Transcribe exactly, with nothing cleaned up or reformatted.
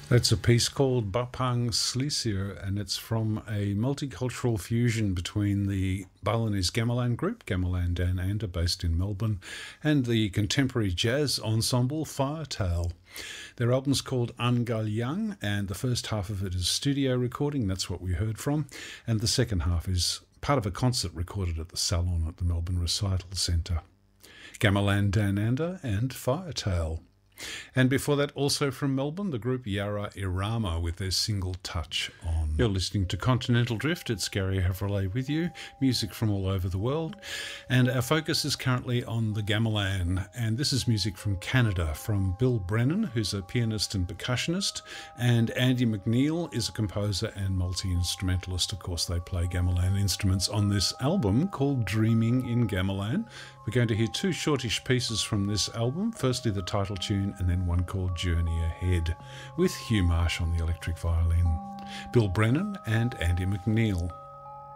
That's a piece called Bapang Slisir, and it's from a multicultural fusion between the Balinese gamelan group, Gamelan Dan Ander, based in Melbourne, and the contemporary jazz ensemble Firetail. Their album's called Angalyang, and the first half of it is studio recording, that's what we heard from, and the second half is part of a concert recorded at the Salon at the Melbourne Recital Centre. Gamelan Dan Ander and Firetail. And before that, also from Melbourne, the group Yara Irama with their single Touch On. You're listening to Continental Drift. It's Gary Havrilay with you, music from all over the world. And our focus is currently on the gamelan. And this is music from Canada, from Bill Brennan, who's a pianist and percussionist. And Andy McNeil is a composer and multi-instrumentalist. Of course, they play gamelan instruments on this album called Dreaming in Gamelan. We're going to hear two shortish pieces from this album. Firstly, the title tune, and then one called Journey Ahead, with Hugh Marsh on the electric violin. Bill Brennan and Andy McNeil.